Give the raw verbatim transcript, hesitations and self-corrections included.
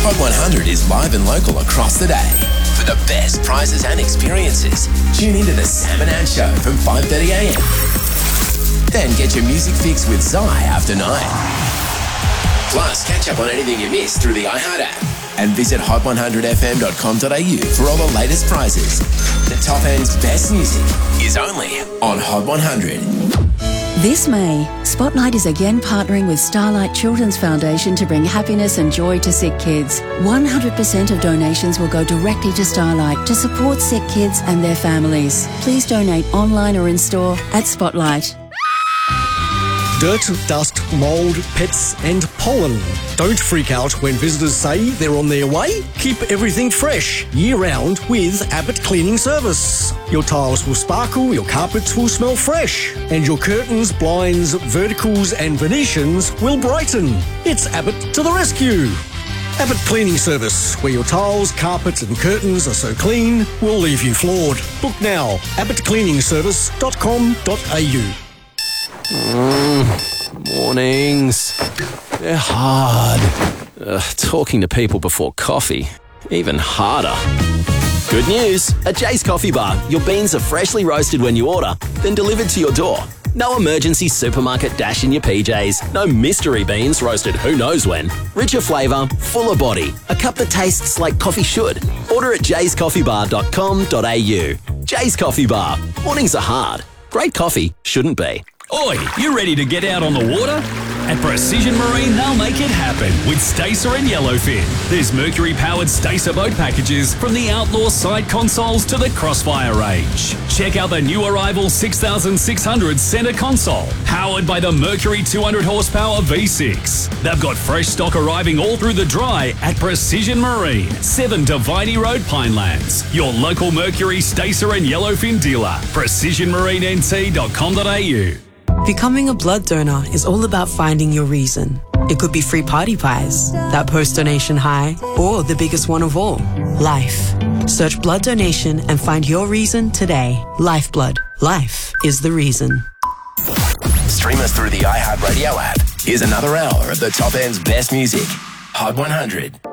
Hot one hundred is live and local across the day. For the best prizes and experiences, tune into the Sam and Ann Show from five thirty a m. Then get your music fix with Zai after nine. Plus, catch up on anything you missed through the iHeart app. And visit hot one hundred f m dot com dot a u for all the latest prizes. The top end's best music is only on Hot one hundred. This May, Spotlight is again partnering with Starlight Children's Foundation to bring happiness and joy to sick kids. one hundred percent of donations will go directly to Starlight to support sick kids and their families. Please donate online or in store at Spotlight. Dirt, dust, mould, pets and pollen. Don't freak out when visitors say they're on their way. Keep everything fresh year-round with Abbott Cleaning Service. Your tiles will sparkle, your carpets will smell fresh, and your curtains, blinds, verticals and Venetians will brighten. It's Abbott to the rescue. Abbott Cleaning Service, where your tiles, carpets and curtains are so clean, we'll leave you floored. Book now, abbott cleaning service dot com dot a u. Mm, mornings. They're hard. Uh, talking to people before coffee, even harder. Good news. At Jay's Coffee Bar, your beans are freshly roasted when you order, then delivered to your door. No emergency supermarket dash in your P Js. No mystery beans roasted who knows when. Richer flavour, fuller body. A cup that tastes like coffee should. Order at jays coffee bar dot com dot a u. Jay's Coffee Bar. Mornings are hard. Great coffee shouldn't be. Oi, you ready to get out on the water? At Precision Marine, they'll make it happen with Stacer and Yellowfin. There's Mercury-powered Stacer boat packages from the Outlaw side consoles to the Crossfire range. Check out the new arrival six thousand six hundred centre console, powered by the Mercury two hundred horsepower V six. They've got fresh stock arriving all through the dry at Precision Marine, seven Diviney Road, Pinelands. Your local Mercury, Stacer and Yellowfin dealer. precision marine n t dot com dot a u. Becoming a blood donor is all about finding your reason. It could be free party pies, that post-donation high, or the biggest one of all, life. Search blood donation and find your reason today. Lifeblood. Life is the reason. Stream us through the iHeartRadio app. Here's another hour of the top end's best music. Hot one hundred.